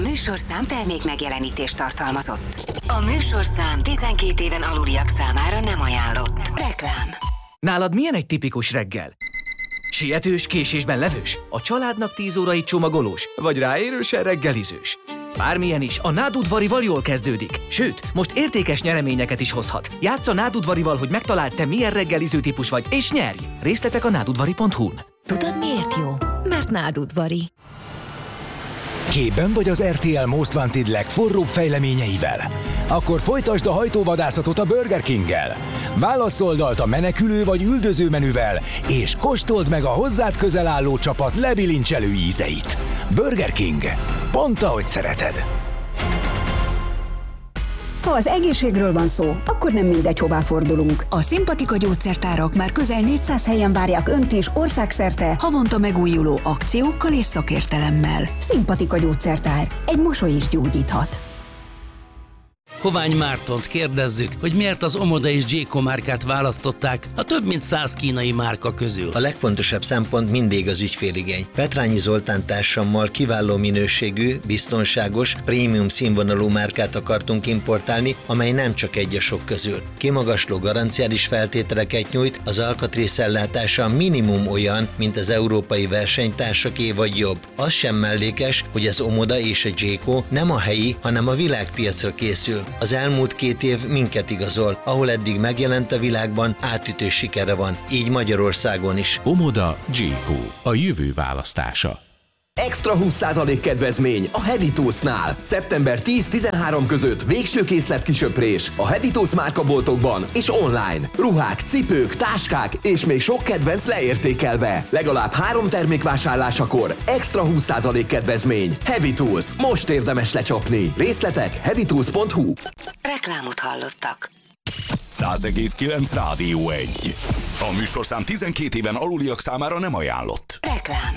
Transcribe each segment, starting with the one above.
műsorszám termék megjelenítést tartalmazott. A műsorszám 12 éven aluliak számára nem ajánlott. Reklám. Nálad milyen egy tipikus reggel? Sietős, késésben levős? A családnak 10 órai csomagolós? Vagy ráérősen reggelizős? Bármilyen is, a Nádudvarival jól kezdődik. Sőt, most értékes nyereményeket is hozhat. Játsz a Nádudvarival, hogy megtaláld, te milyen reggeliző típus vagy, és nyerj! Részletek a nádudvari.hu-n. Tudod, miért jó? Mert Nádudvari. Képben vagy az RTL Most Wanted legforróbb fejleményeivel? Akkor folytasd a hajtóvadászatot a Burger King-gel. Válasszd oldalt a menekülő vagy üldöző menüvel, és kóstold meg a hozzád közel álló csapat lebilincselő ízeit. Burger King. Pont ahogy szereted. Ha az egészségről van szó, akkor nem mindegy, hová fordulunk. A Szimpatika gyógyszertárak már közel 400 helyen várják Önt is országszerte havonta megújuló akciókkal és szakértelemmel. Szimpatika gyógyszertár. Egy mosoly is gyógyíthat. Hovány Mártont kérdezzük, hogy miért az Omoda és Jayco márkát választották a több mint 100 kínai márka közül. A legfontosabb szempont mindig az ügyféligény. Petrányi Zoltán társammal kiváló minőségű, biztonságos, prémium színvonalú márkát akartunk importálni, amely nem csak egy a sok közül. Kimagasló garanciális feltételeket nyújt, az alkatrészellátása minimum olyan, mint az európai versenytársaké vagy jobb. Az sem mellékes, hogy az Omoda és a Jayco nem a helyi, hanem a világpiacra készül. Az elmúlt 2 év minket igazol, ahol eddig megjelent a világban, átütő sikere van, így Magyarországon is. Omoda Jayco, a jövő választása. Extra 20% kedvezmény a Heavy Toast-nál. Szeptember 10-13 között végső készlet kisöprés a Heavy Toast márkaboltokban és online. Ruhák, cipők, táskák és még sok kedvenc leértékelve. Legalább 3 termék vásárlásakor extra 20% kedvezmény. Heavy Tools. Most érdemes lecsapni. Részletek heavytools.hu. Reklámot hallottak. 100,9 Rádió 1. A műsorszám 12 éven aluliak számára nem ajánlott. Reklám.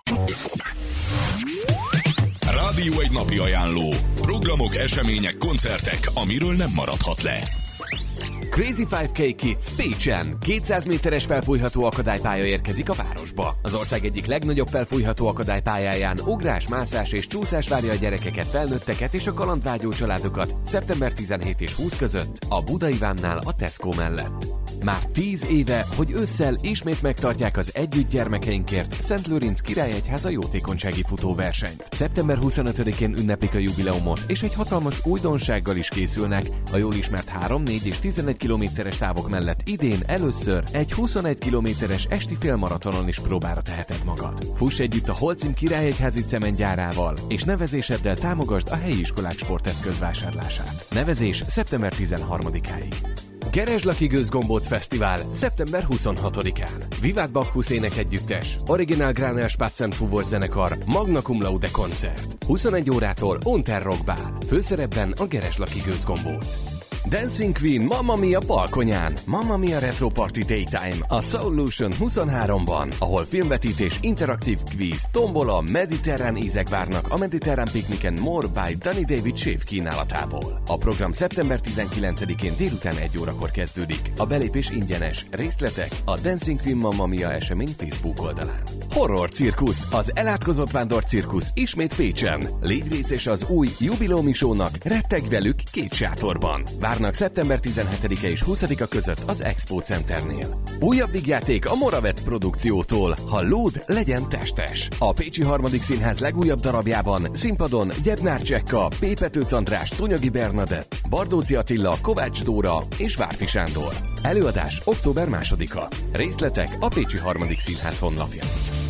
Rádió 1 napi ajánló. Programok, események, koncertek, amiről nem maradhat le. Crazy 5K Kids Pécsen. 200 méteres felfújható akadálypálya érkezik a városba. Az ország egyik legnagyobb felfújható akadálypályáján ugrás, mászás és csúszás várja a gyerekeket, felnőtteket és a kalandvágyó családokat szeptember 17 és 20 között a Budai Vámnál a Tesco mellett. Már 10 éve, hogy ősszel ismét megtartják az Együtt gyermekeinkért Szent Lőrinc Királyegyháza jótékonysági futóversenyt. Szeptember 25-én ünneplik a jubileumot, és egy hatalmas újdonsággal is készülnek. A jól ismert 3, 4 és 11 kilométeres távok mellett idén először egy 21 kilométeres esti félmaratonon is próbára teheted magad. Fuss együtt a Holcim Királyegyházi cementgyárával, és nevezéseddel támogasd a helyi iskolák sporteszköz vásárlását. Nevezés szeptember 13-áig. Geresd-Lucky Gőzgombóc Fesztivál szeptember 26-án. Vivat Bacchus énekegyüttes, Original Granel Spatzenfúvós zenekar, Magna Cum Laude koncert. 21 órától Unterrock Bál. Főszerepben a Geresd-Lucky Gőzgombóc. Dancing Queen Mamma Mia balkonyán. Mamma Mia Retro Party Daytime a Soulution 23-ban, ahol filmvetítés, interaktív kvíz, tombola, mediterrán ízek várnak a Mediterrán Picnicen More by Danny David Séf kínálatából. A program szeptember 19-én délután 1 órakor kezdődik. A belépés ingyenes. Részletek a Dancing Queen Mamma Mia esemény Facebook oldalán. Horror Cirkusz, az elátkozott vándor cirkusz ismét Pécsen. Légy részes az új jubileumi show-nak, retteg velük 2 sátorban. Várnak szeptember 17-e és 20-a között az Expo Centernél. Újabb vígjáték a Moravec produkciótól, ha lód, legyen testes. A Pécsi Harmadik Színház legújabb darabjában színpadon Gyebnár Csekka, P. Petőc András, Tonyagi Bernadett, Bardóci Attila, Kovács Dóra és Várfi Sándor. Előadás október 2-a. Részletek a Pécsi Harmadik Színház honlapján.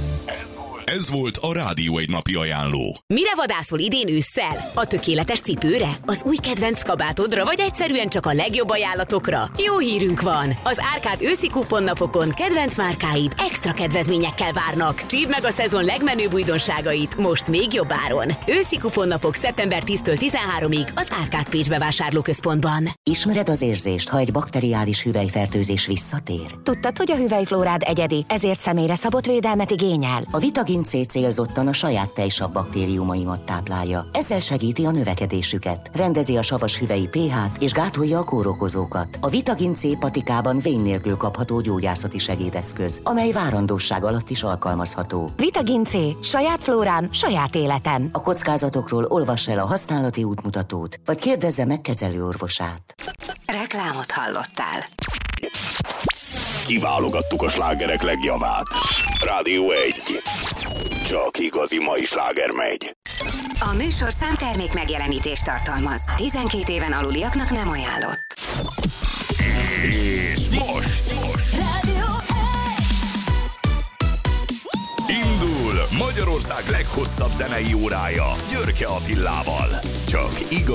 Ez volt a Rádió 1 napi ajánló. Mire vadászol idén ősszel? A tökéletes cipőre? Az új kedvenc kabátodra? Vagy egyszerűen csak a legjobb ajánlatokra? Jó hírünk van! Az Árkád őszi kuponnapokon kedvenc márkáid extra kedvezményekkel várnak. Csípd meg a szezon legmenőbb újdonságait most még jobb áron. Őszi kuponnapok szeptember 10-től 13-ig az Árkád Pécs bevásárlóközpontban. Ismered az érzést, ha egy bakteriális hüvelyfertőzés visszatér? Tudtad, hogy a hüvelyflórád egyedi, ezért személyre szabott védelmet igényel? A Vitagin Vitagin C célzottan a saját tejsav baktériumaimat táplálja. Ezzel segíti a növekedésüket, rendezi a savas hüvely pH-t és gátolja a kórokozókat. A Vitagin C patikában vén nélkül kapható gyógyászati segédeszköz, amely várandósság alatt is alkalmazható. Vitagin C. Saját flórám, saját életem. A kockázatokról olvass el a használati útmutatót, vagy kérdezze meg kezelőorvosát. Reklámot hallottál. Kiválogattuk a slágerek legjavát. Rádió 1. Csak igazi mai sláger megy. A műsorszám termék megjelenítést tartalmaz. 12 éven aluliaknak nem ajánlott. És most Rádió 1. Indul Magyarország leghosszabb zenei órája Györke Attilával. Csak igaz.